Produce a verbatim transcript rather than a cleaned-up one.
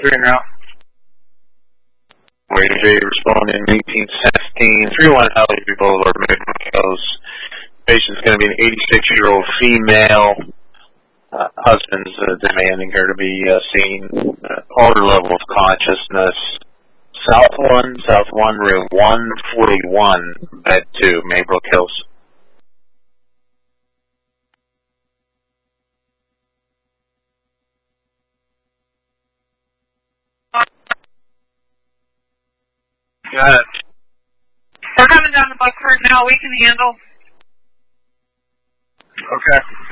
Three and out. Wait J responding eighteen seventeen, three one Hallelujah Boulevard, Maybrook Hills. Patient's going to be an eighty-six-year-old female. Uh, husband's uh, demanding her to be uh, seen. Uh, older level of consciousness. South one, South one, room one forty-one, bed two, Maybrook Hills. Go ahead. We're coming down to Buckford now. We can handle. Okay.